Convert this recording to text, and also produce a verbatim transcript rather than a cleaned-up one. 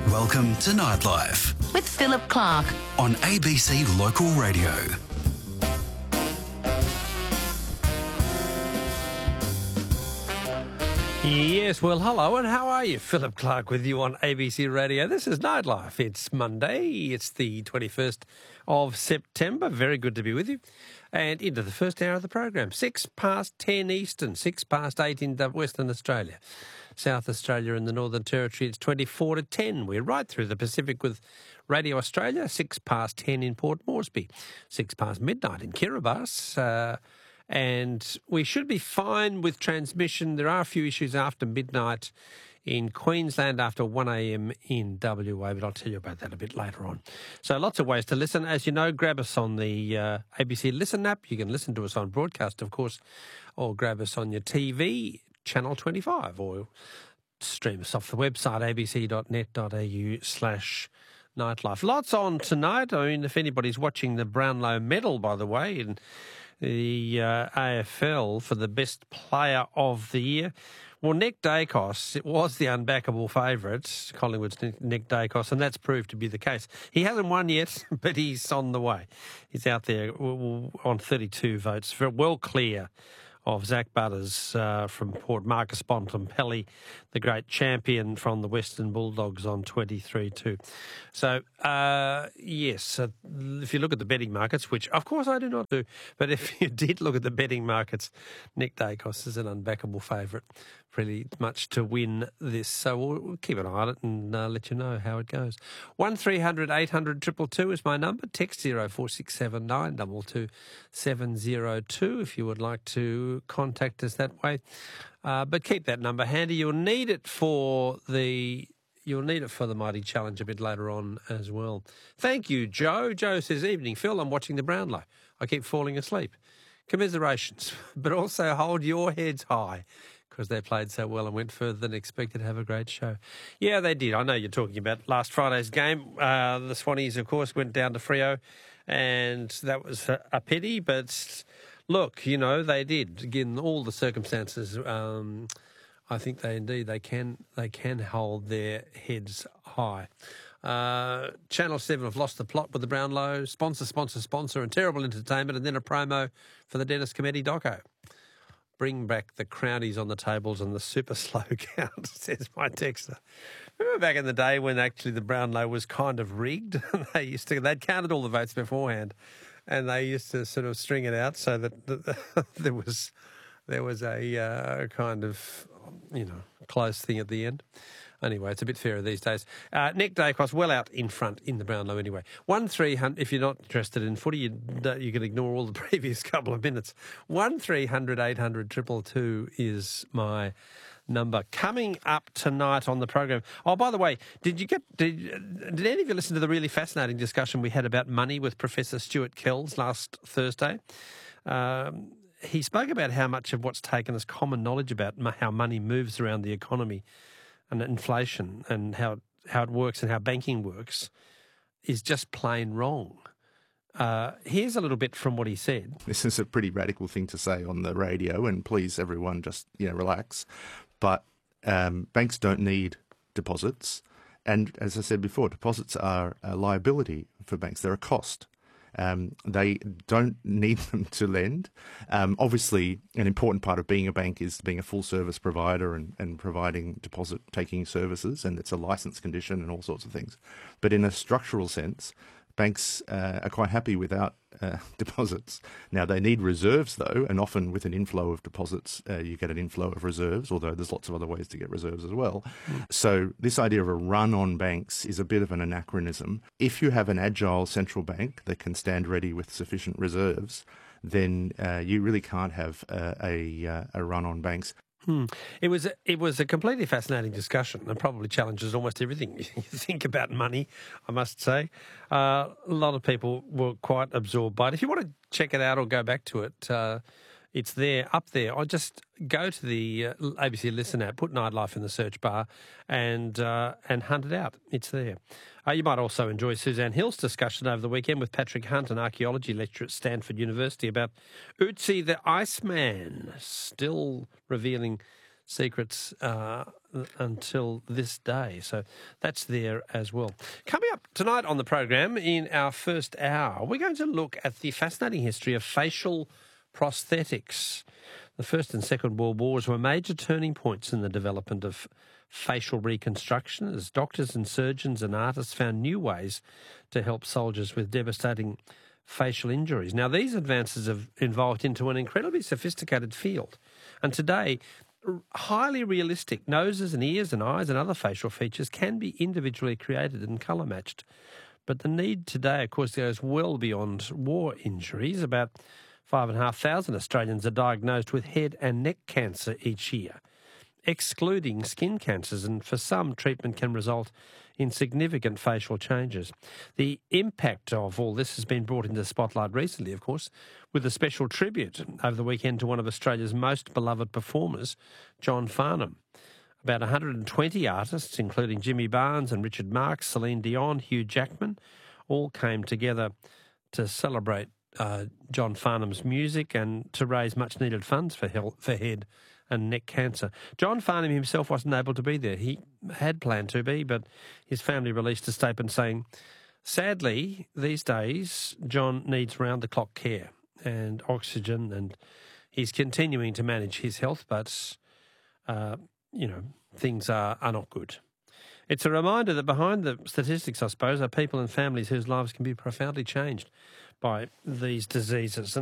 Welcome to Nightlife with Philip Clark on A B C Local Radio. Yes, well, hello, and how are you? Philip Clark with you on A B C Radio. This is Nightlife. It's Monday. It's the twenty-first of September. Very good to be with you. And into the first hour of the program. Six past ten Eastern, six past eight in Western Australia. South Australia and the Northern Territory, it's twenty-four to ten. We're right through the Pacific with Radio Australia, six past ten in Port Moresby, six past midnight in Kiribati. Uh, and we should be fine with transmission. There are a few issues after midnight in Queensland, after one a.m. in W A, but I'll tell you about that a bit later on. So lots of ways to listen. As you know, grab us on the uh, A B C Listen app. You can listen to us on broadcast, of course, or grab us on your T V, Channel twenty-five, or stream us off the website, abc.net.au slash nightlife. Lots on tonight. I mean, if anybody's watching the Brownlow Medal, by the way, in the uh, A F L for the best player of the year, well, Nick Dacos, it was the unbackable favourite, Collingwood's Nick Dacos, and that's proved to be the case. He hasn't won yet, but he's on the way. He's out there on thirty-two votes, well clear of Zach Butters uh, from Port, Marcus Bontempelli, the great champion from the Western Bulldogs, on twenty-three two. So, uh, yes, uh, if you look at the betting markets, which of course I do not do, but if you did look at the betting markets, Nick Dacos is an unbackable favourite pretty much to win this. So we'll, we'll keep an eye on it and uh, let you know how it goes. one three hundred eight hundred two two two is my number. Text zero four six seven nine two two seven zero two if you would like to contact us that way. Uh, but keep that number handy. You'll need it for the you'll need it for the Mighty Challenge a bit later on as well. Thank you, Joe. Joe says, "Evening, Phil. I'm watching the Brownlow. I keep falling asleep. Commiserations, but also hold your heads high, because they played so well and went further than expected. Have a great show." Yeah, they did. I know you're talking about last Friday's game. Uh, the Swannies, of course, went down to Freo, and that was a, a pity. But look, you know, they did. Given all the circumstances, um, I think they indeed they can they can hold their heads high. Uh, Channel seven have lost the plot with the Brownlow. Sponsor, sponsor, sponsor, and terrible entertainment, and then a promo for the Dennis Cometti doco. Bring back the crownies on the tables and the super slow count, says my texter. Remember back in the day when actually the Brownlow was kind of rigged? they used to, they'd counted all the votes beforehand, and they used to sort of string it out so that, that there was there was a uh, kind of, you know, close thing at the end. Anyway, it's a bit fairer these days. Uh, Nick Dacos well out in front in the Brownlow anyway. one three hundred, if you're not interested in footy, you, you can ignore all the previous couple of minutes. one three hundred eight hundred two two two is my number. Coming up tonight on the program. Oh, by the way, did you get did, did any of you listen to the really fascinating discussion we had about money with Professor Stuart Kells last Thursday? Um, he spoke about how much of what's taken as common knowledge about how money moves around the economy and inflation and how how it works and how banking works is just plain wrong. Uh, here's a little bit from what he said. This is a pretty radical thing to say on the radio, and please, everyone, just you know, relax. But um, banks don't need deposits, and as I said before, deposits are a liability for banks. They're a cost. Um, they don't need them to lend. Um, obviously, an important part of being a bank is being a full-service provider and, and providing deposit-taking services, and it's a license condition and all sorts of things. But in a structural sense, banks uh, are quite happy without uh, deposits. Now, they need reserves, though, and often with an inflow of deposits, uh, you get an inflow of reserves, although there's lots of other ways to get reserves as well. Mm. So this idea of a run on banks is a bit of an anachronism. If you have an agile central bank that can stand ready with sufficient reserves, then uh, you really can't have a, a, a run on banks. Hmm. It was a, it was a completely fascinating discussion and probably challenges almost everything you think about money, I must say. Uh, a lot of people were quite absorbed by it. If you want to check it out or go back to it, uh, it's there, up there. I'll just go to the uh, A B C Listen app, put Nightlife in the search bar and uh, and hunt it out. It's there. Uh, you might also enjoy Suzanne Hill's discussion over the weekend with Patrick Hunt, an archaeology lecturer at Stanford University, about Ötzi the Iceman, still revealing secrets uh, until this day. So that's there as well. Coming up tonight on the program in our first hour, we're going to look at the fascinating history of facial prosthetics. The First and Second World Wars were major turning points in the development of facial reconstruction as doctors and surgeons and artists found new ways to help soldiers with devastating facial injuries. Now, these advances have evolved into an incredibly sophisticated field, and today, highly realistic noses and ears and eyes and other facial features can be individually created and colour matched. But the need today, of course, goes well beyond war injuries. About five and a half thousand Australians are diagnosed with head and neck cancer each year, excluding skin cancers, and for some, treatment can result in significant facial changes. The impact of all this has been brought into the spotlight recently, of course, with a special tribute over the weekend to one of Australia's most beloved performers, John Farnham. About one hundred twenty artists, including Jimmy Barnes and Richard Marx, Celine Dion, Hugh Jackman, all came together to celebrate uh, John Farnham's music and to raise much-needed funds for, health, for head and neck cancer. John Farnham himself wasn't able to be there. He had planned to be, but his family released a statement saying, sadly, these days, John needs round-the-clock care and oxygen, and he's continuing to manage his health, but, uh, you know, things are, are not good. It's a reminder that behind the statistics, I suppose, are people and families whose lives can be profoundly changed by these diseases. And